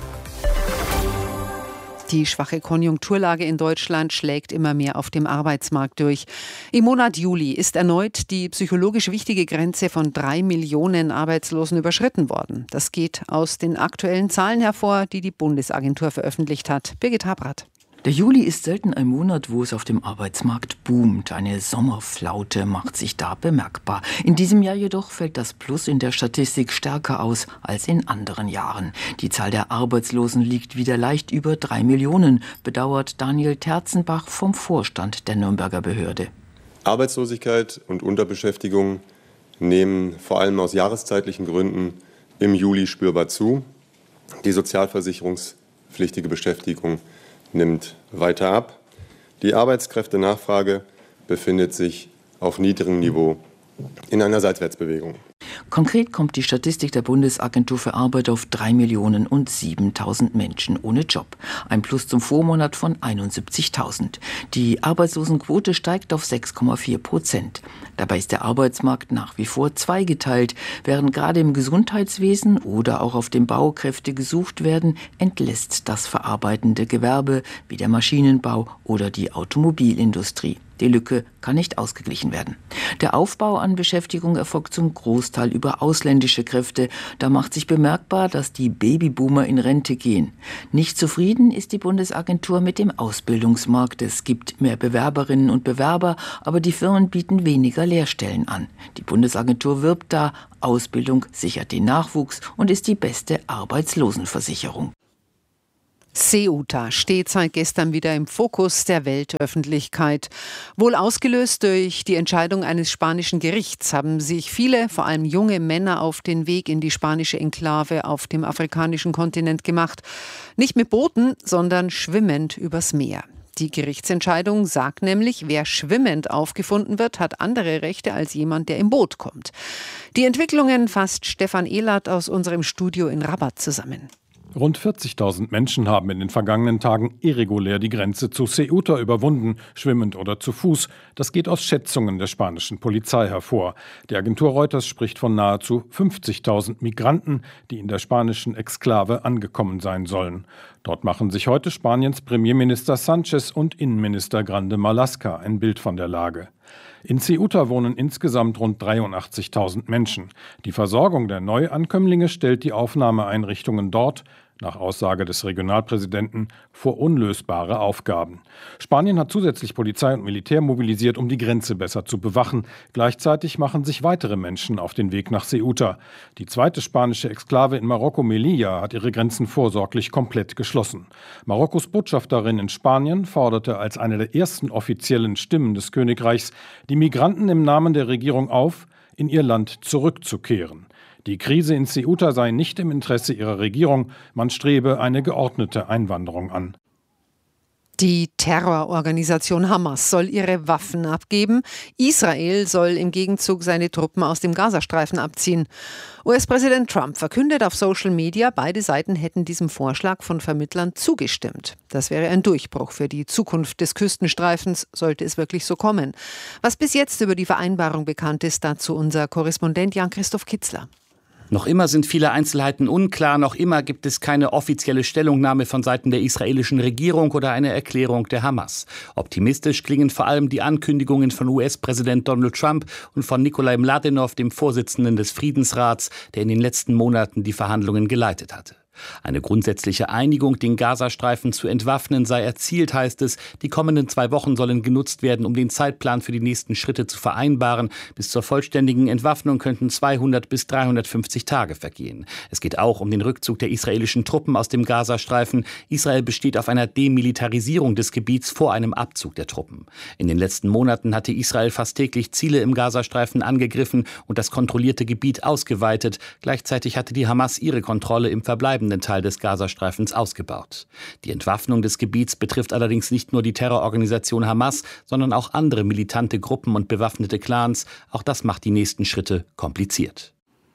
A: Die schwache Konjunkturlage in Deutschland schlägt immer mehr auf dem Arbeitsmarkt durch. Im Monat Juli ist erneut die psychologisch wichtige Grenze von 3 Millionen Arbeitslosen überschritten worden. Das geht aus den aktuellen Zahlen hervor, die die Bundesagentur veröffentlicht hat. Birgit Habrath.
C: Der Juli ist selten ein Monat, wo es auf dem Arbeitsmarkt boomt. Eine Sommerflaute macht sich da bemerkbar. In diesem Jahr jedoch fällt das Plus in der Statistik stärker aus als in anderen Jahren. Die Zahl der Arbeitslosen liegt wieder leicht über 3 Millionen, bedauert Daniel Terzenbach vom Vorstand der Nürnberger Behörde.
V: Arbeitslosigkeit und Unterbeschäftigung nehmen vor allem aus jahreszeitlichen Gründen im Juli spürbar zu. Die sozialversicherungspflichtige Beschäftigung nimmt weiter ab. Die Arbeitskräftenachfrage befindet sich auf niedrigem Niveau in einer Seitwärtsbewegung.
C: Konkret kommt die Statistik der Bundesagentur für Arbeit auf 3.007.000 Menschen ohne Job. Ein Plus zum Vormonat von 71.000. Die Arbeitslosenquote steigt auf 6,4%. Dabei ist der Arbeitsmarkt nach wie vor zweigeteilt. Während gerade im Gesundheitswesen oder auch auf dem Bau Kräfte gesucht werden, entlässt das verarbeitende Gewerbe wie der Maschinenbau oder die Automobilindustrie. Die Lücke kann nicht ausgeglichen werden. Der Aufbau an Beschäftigung erfolgt zum Großteil über ausländische Kräfte. Da macht sich bemerkbar, dass die Babyboomer in Rente gehen. Nicht zufrieden ist die Bundesagentur mit dem Ausbildungsmarkt. Es gibt mehr Bewerberinnen und Bewerber, aber die Firmen bieten weniger Lehrstellen an. Die Bundesagentur wirbt da, Ausbildung sichert den Nachwuchs und ist die beste Arbeitslosenversicherung.
A: Ceuta steht seit gestern wieder im Fokus der Weltöffentlichkeit. Wohl ausgelöst durch die Entscheidung eines spanischen Gerichts haben sich viele, vor allem junge Männer, auf den Weg in die spanische Enklave auf dem afrikanischen Kontinent gemacht. Nicht mit Booten, sondern schwimmend übers Meer. Die Gerichtsentscheidung sagt nämlich, wer schwimmend aufgefunden wird, hat andere Rechte als jemand, der im Boot kommt. Die Entwicklungen fasst Stefan Ehlert aus unserem Studio in Rabat zusammen.
E: Rund 40.000 Menschen haben in den vergangenen Tagen irregulär die Grenze zu Ceuta überwunden, schwimmend oder zu Fuß. Das geht aus Schätzungen der spanischen Polizei hervor. Die Agentur Reuters spricht von nahezu 50.000 Migranten, die in der spanischen Exklave angekommen sein sollen. Dort machen sich heute Spaniens Premierminister Sánchez und Innenminister Grande Marlaska ein Bild von der Lage. In Ceuta wohnen insgesamt rund 83.000 Menschen. Die Versorgung der Neuankömmlinge stellt die Aufnahmeeinrichtungen dort, nach Aussage des Regionalpräsidenten, vor unlösbare Aufgaben. Spanien hat zusätzlich Polizei und Militär mobilisiert, um die Grenze besser zu bewachen. Gleichzeitig machen sich weitere Menschen auf den Weg nach Ceuta. Die zweite spanische Exklave in Marokko, Melilla, hat ihre Grenzen vorsorglich komplett geschlossen. Marokkos Botschafterin in Spanien forderte als eine der ersten offiziellen Stimmen des Königreichs die Migranten im Namen der Regierung auf, in ihr Land zurückzukehren. Die Krise in Ceuta sei nicht im Interesse ihrer Regierung, man strebe eine geordnete Einwanderung an.
A: Die Terrororganisation Hamas soll ihre Waffen abgeben. Israel soll im Gegenzug seine Truppen aus dem Gazastreifen abziehen. US-Präsident Trump verkündet auf Social Media, beide Seiten hätten diesem Vorschlag von Vermittlern zugestimmt. Das wäre ein Durchbruch für die Zukunft des Küstenstreifens, sollte es wirklich so kommen. Was bis jetzt über die Vereinbarung bekannt ist, dazu unser Korrespondent Jan-Christoph Kitzler.
D: Noch immer sind viele Einzelheiten unklar, noch immer gibt es keine offizielle Stellungnahme von Seiten der israelischen Regierung oder eine Erklärung der Hamas. Optimistisch klingen vor allem die Ankündigungen von US-Präsident Donald Trump und von Nikolai Mladenov, dem Vorsitzenden des Friedensrats, der in den letzten Monaten die Verhandlungen geleitet hatte. Eine grundsätzliche Einigung, den Gazastreifen zu entwaffnen, sei erzielt, heißt es. Die kommenden 2 Wochen sollen genutzt werden, um den Zeitplan für die nächsten Schritte zu vereinbaren. Bis zur vollständigen Entwaffnung könnten 200 bis 350 Tage vergehen. Es geht auch um den Rückzug der israelischen Truppen aus dem Gazastreifen. Israel besteht auf einer Demilitarisierung des Gebiets vor einem Abzug der Truppen. In den letzten Monaten hatte Israel fast täglich Ziele im Gazastreifen angegriffen und das kontrollierte Gebiet ausgeweitet. Gleichzeitig hatte die Hamas ihre Kontrolle im verbleibenden Teil des Gazastreifens ausgebaut. Die Entwaffnung des Gebiets betrifft allerdings nicht nur die Terrororganisation Hamas, sondern auch andere militante Gruppen und bewaffnete Clans. Auch das macht die nächsten Schritte kompliziert.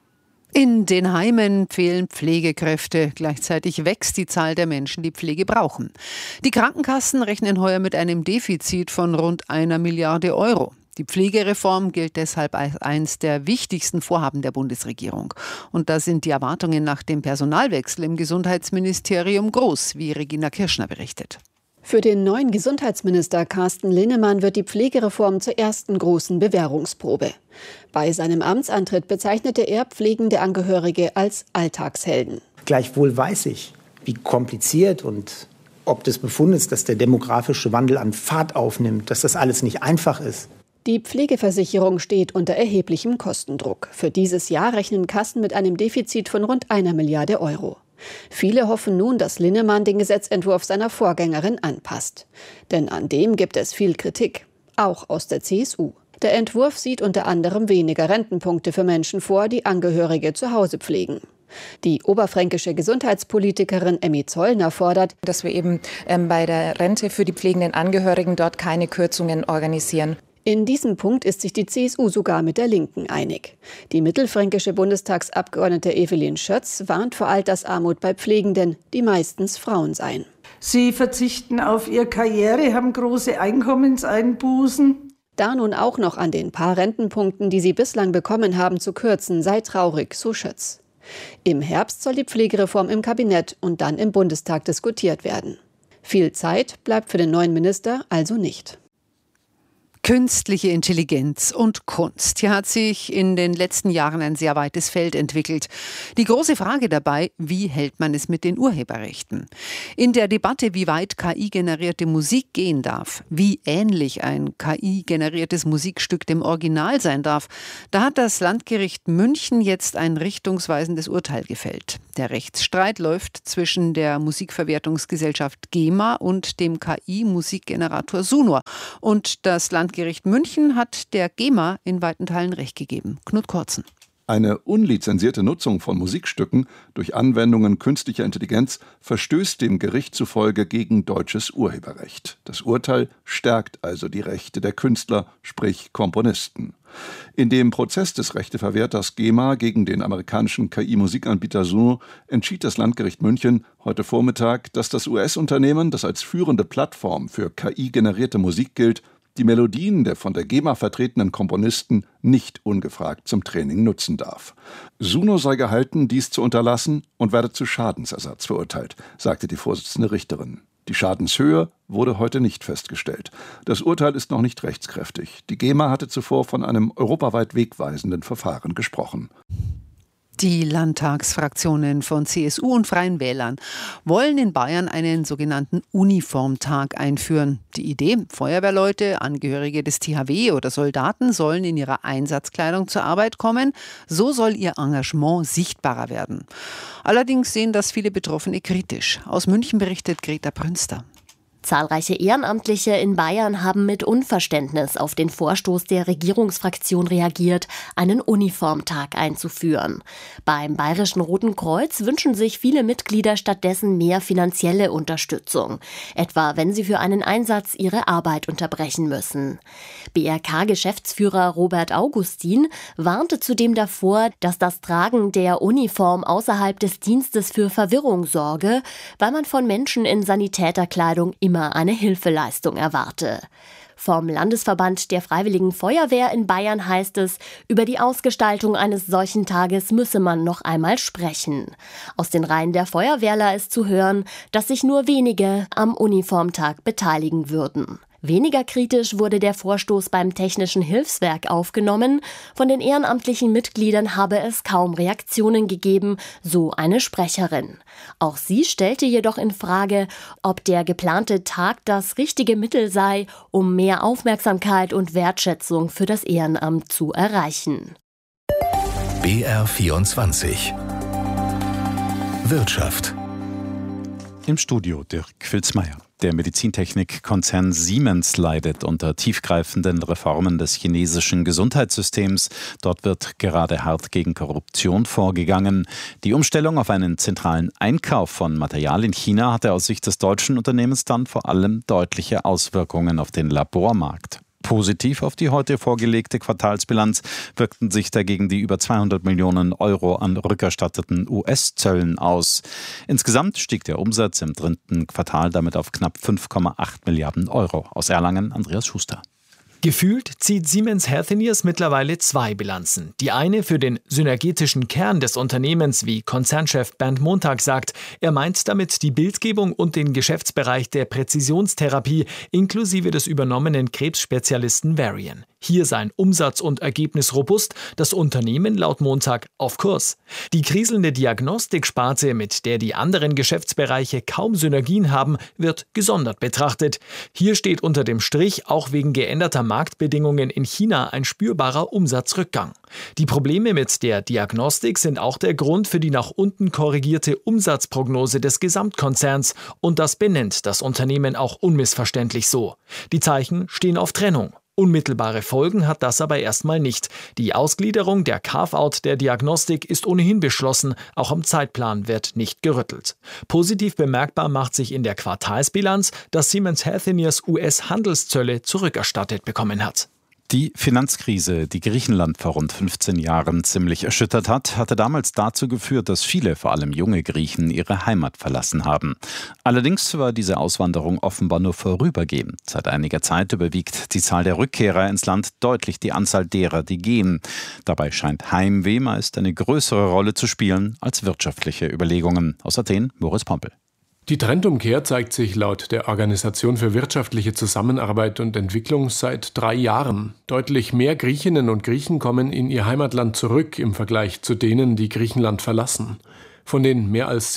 A: In den Heimen fehlen Pflegekräfte. Gleichzeitig wächst die Zahl der Menschen, die Pflege brauchen. Die Krankenkassen rechnen heuer mit einem Defizit von rund 1 Milliarde Euro. Die Pflegereform gilt deshalb als eines der wichtigsten Vorhaben der Bundesregierung. Und da sind die Erwartungen nach dem Personalwechsel im Gesundheitsministerium groß, wie Regina Kirschner berichtet.
F: Für den neuen Gesundheitsminister Carsten Linnemann wird die Pflegereform zur ersten großen Bewährungsprobe. Bei seinem Amtsantritt bezeichnete er pflegende Angehörige als Alltagshelden.
W: Gleichwohl weiß ich, wie kompliziert und ob des Befundes, dass der demografische Wandel an Fahrt aufnimmt, dass das alles nicht einfach ist.
F: Die Pflegeversicherung steht unter erheblichem Kostendruck. Für dieses Jahr rechnen Kassen mit einem Defizit von rund 1 Milliarde Euro. Viele hoffen nun, dass Linnemann den Gesetzentwurf seiner Vorgängerin anpasst. Denn an dem gibt es viel Kritik, auch aus der CSU. Der Entwurf sieht unter anderem weniger Rentenpunkte für Menschen vor, die Angehörige zu Hause pflegen. Die oberfränkische Gesundheitspolitikerin Emmy Zollner fordert,
X: dass wir eben bei der Rente für die pflegenden Angehörigen dort keine Kürzungen organisieren.
F: In diesem Punkt ist sich die CSU sogar mit der Linken einig. Die mittelfränkische Bundestagsabgeordnete Evelyn Schötz warnt vor Altersarmut bei Pflegenden, die meistens Frauen seien.
Y: Sie verzichten auf ihre Karriere, haben große Einkommenseinbußen.
F: Da nun auch noch an den paar Rentenpunkten, die sie bislang bekommen haben, zu kürzen, sei traurig, so Schötz. Im Herbst soll die Pflegereform im Kabinett und dann im Bundestag diskutiert werden. Viel Zeit bleibt für den neuen Minister also nicht.
A: Künstliche Intelligenz und Kunst. Hier hat sich in den letzten Jahren ein sehr weites Feld entwickelt. Die große Frage dabei, wie hält man es mit den Urheberrechten? In der Debatte, wie weit KI-generierte Musik gehen darf, wie ähnlich ein KI-generiertes Musikstück dem Original sein darf, da hat das Landgericht München jetzt ein richtungsweisendes Urteil gefällt. Der Rechtsstreit läuft zwischen der Musikverwertungsgesellschaft GEMA und dem KI-Musikgenerator Sunor. Und das Landgericht München hat der GEMA in weiten Teilen Recht gegeben. Knut Kortzen.
Z: Eine unlizenzierte Nutzung von Musikstücken durch Anwendungen künstlicher Intelligenz verstößt dem Gericht zufolge gegen deutsches Urheberrecht. Das Urteil stärkt also die Rechte der Künstler, sprich Komponisten. In dem Prozess des Rechteverwerters GEMA gegen den amerikanischen KI-Musikanbieter Sunor entschied das Landgericht München heute Vormittag, dass das US-Unternehmen, das als führende Plattform für KI-generierte Musik gilt, die Melodien der von der GEMA vertretenen Komponisten nicht ungefragt zum Training nutzen darf. Sunor sei gehalten, dies zu unterlassen und werde zu Schadensersatz verurteilt, sagte die Vorsitzende Richterin. Die Schadenshöhe wurde heute nicht festgestellt. Das Urteil ist noch nicht rechtskräftig. Die GEMA hatte zuvor von einem europaweit wegweisenden Verfahren gesprochen.
A: Die Landtagsfraktionen von CSU und Freien Wählern wollen in Bayern einen sogenannten Uniformtag einführen. Die Idee, Feuerwehrleute, Angehörige des THW oder Soldaten sollen in ihrer Einsatzkleidung zur Arbeit kommen. So soll ihr Engagement sichtbarer werden. Allerdings sehen das viele Betroffene kritisch. Aus München berichtet Greta Brünster.
G: Zahlreiche Ehrenamtliche in Bayern haben mit Unverständnis auf den Vorstoß der Regierungsfraktion reagiert, einen Uniformtag einzuführen. Beim Bayerischen Roten Kreuz wünschen sich viele Mitglieder stattdessen mehr finanzielle Unterstützung, etwa wenn sie für einen Einsatz ihre Arbeit unterbrechen müssen. BRK-Geschäftsführer Robert Augustin warnte zudem davor, dass das Tragen der Uniform außerhalb des Dienstes für Verwirrung sorge, weil man von Menschen in Sanitäterkleidung immer eine Hilfeleistung erwarte. Vom Landesverband der Freiwilligen Feuerwehr in Bayern heißt es, über die Ausgestaltung eines solchen Tages müsse man noch einmal sprechen. Aus den Reihen der Feuerwehrler ist zu hören, dass sich nur wenige am Uniformtag beteiligen würden. Weniger kritisch wurde der Vorstoß beim Technischen Hilfswerk aufgenommen. Von den ehrenamtlichen Mitgliedern habe es kaum Reaktionen gegeben, so eine Sprecherin. Auch sie stellte jedoch in Frage, ob der geplante Tag das richtige Mittel sei, um mehr Aufmerksamkeit und Wertschätzung für das Ehrenamt zu erreichen.
B: BR24 Wirtschaft.
H: Im Studio Dirk Filzmeier. Der Medizintechnikkonzern Siemens leidet unter tiefgreifenden Reformen des chinesischen Gesundheitssystems. Dort wird gerade hart gegen Korruption vorgegangen. Die Umstellung auf einen zentralen Einkauf von Material in China hatte aus Sicht des deutschen Unternehmens dann vor allem deutliche Auswirkungen auf den Labormarkt. Positiv auf die heute vorgelegte Quartalsbilanz wirkten sich dagegen die über 200 Millionen Euro an rückerstatteten US-Zöllen aus. Insgesamt stieg der Umsatz im dritten Quartal damit auf knapp 5,8 Milliarden Euro. Aus Erlangen Andreas Schuster.
I: Gefühlt zieht Siemens Healthineers mittlerweile zwei Bilanzen. Die eine für den synergetischen Kern des Unternehmens, wie Konzernchef Bernd Montag sagt. Er meint damit die Bildgebung und den Geschäftsbereich der Präzisionstherapie inklusive des übernommenen Krebsspezialisten Varian. Hier seien Umsatz und Ergebnis robust, das Unternehmen laut Montag auf Kurs. Die kriselnde Diagnostiksparte, mit der die anderen Geschäftsbereiche kaum Synergien haben, wird gesondert betrachtet. Hier steht unter dem Strich auch wegen geänderter Marktbedingungen in China ein spürbarer Umsatzrückgang. Die Probleme mit der Diagnostik sind auch der Grund für die nach unten korrigierte Umsatzprognose des Gesamtkonzerns und das benennt das Unternehmen auch unmissverständlich so. Die Zeichen stehen auf Trennung. Unmittelbare Folgen hat das aber erstmal nicht. Die Ausgliederung der Carve-out der Diagnostik ist ohnehin beschlossen, auch am Zeitplan wird nicht gerüttelt. Positiv bemerkbar macht sich in der Quartalsbilanz, dass Siemens Healthineers US-Handelszölle zurückerstattet bekommen hat.
H: Die Finanzkrise, die Griechenland vor rund 15 Jahren ziemlich erschüttert hat, hatte damals dazu geführt, dass viele, vor allem junge Griechen, ihre Heimat verlassen haben. Allerdings war diese Auswanderung offenbar nur vorübergehend. Seit einiger Zeit überwiegt die Zahl der Rückkehrer ins Land deutlich die Anzahl derer, die gehen. Dabei scheint Heimweh meist eine größere Rolle zu spielen als wirtschaftliche Überlegungen. Aus Athen, Moritz Pompel.
J: Die Trendumkehr zeigt sich laut der Organisation für wirtschaftliche Zusammenarbeit und Entwicklung seit 3 Jahren. Deutlich mehr Griechinnen und Griechen kommen in ihr Heimatland zurück im Vergleich zu denen, die Griechenland verlassen. Von den mehr als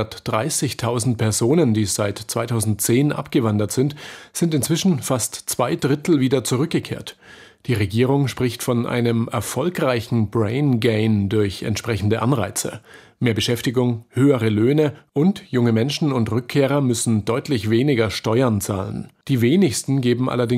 J: 730.000 Personen, die seit 2010 abgewandert sind, sind inzwischen fast 2/3 wieder zurückgekehrt. Die Regierung spricht von einem erfolgreichen Brain Gain durch entsprechende Anreize. Mehr Beschäftigung, höhere Löhne und junge Menschen und Rückkehrer müssen deutlich weniger Steuern zahlen. Die wenigsten geben allerdings